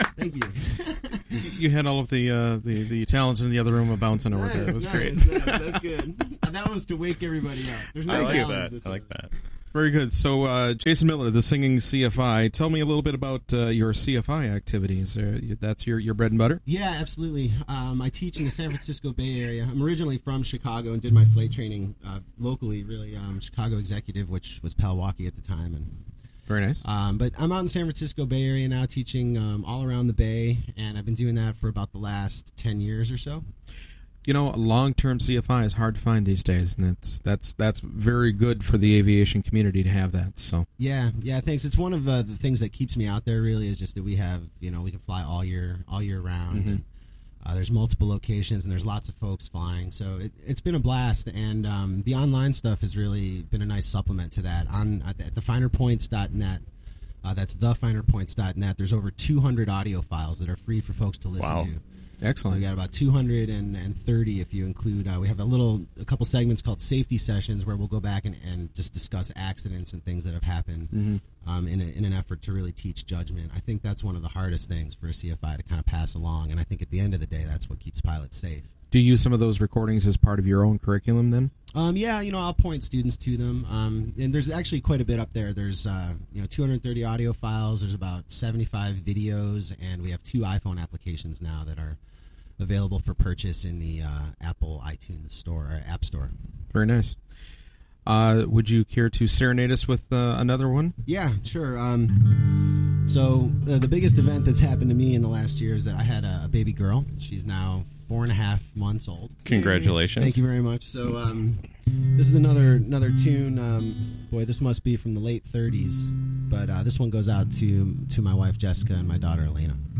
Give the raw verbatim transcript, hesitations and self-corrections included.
Thank you. You had all of the uh, the the talents in the other room bouncing over nice, there. It was nice, great. Nice, that's good. That one was to wake everybody up. There's no I like balance that. this I like one. that. Very good. So, uh, Jason Miller, the singing C F I. Tell me a little bit about uh, your C F I activities. Uh, that's your, your bread and butter? Yeah, absolutely. Um, I teach in the San Francisco Bay Area. I'm originally from Chicago and did my flight training uh, locally, really. Um, Chicago Executive, which was Palwaukee at the time. And Very nice. Um, but I'm out in San Francisco Bay Area now teaching um, all around the Bay, and I've been doing that for about the last ten years or so. You know, long-term C F I is hard to find these days, and that's that's that's very good for the aviation community to have that. So yeah, yeah, thanks. It's one of uh, the things that keeps me out there. Really, is just that we have, you know, we can fly all year, all year round. Mm-hmm. And, uh, there's multiple locations, and there's lots of folks flying. So it, it's been a blast, and um, the online stuff has really been a nice supplement to that. On at the, at the finer points dot net, uh, that's the finer points dot net. There's over two hundred audio files that are free for folks to listen Wow. to. excellent. So we got about two hundred thirty if you include. Uh, we have a little, a couple segments called safety sessions where we'll go back and, and just discuss accidents and things that have happened Mm-hmm. um, in, a, in an effort to really teach judgment. I think that's one of the hardest things for a C F I to kind of pass along, and I think at the end of the day, that's what keeps pilots safe. Do you use some of those recordings as part of your own curriculum then? Um, yeah, you know, I'll point students to them, um, and there's actually quite a bit up there. There's, uh, you know, two hundred thirty audio files. There's about seventy-five videos, and we have two iPhone applications now that are available for purchase in the uh, Apple iTunes store or App Store. Very nice. Uh, would you care to serenade us with uh, another one? Yeah, sure. Um, so uh, the biggest event that's happened to me in the last year is that I had a, a baby girl. She's now four and a half months old. Congratulations. Thank you very much. So um, this is another another tune. Um, boy, this must be from the late thirties, but uh, this one goes out to to my wife Jessica and my daughter Elena.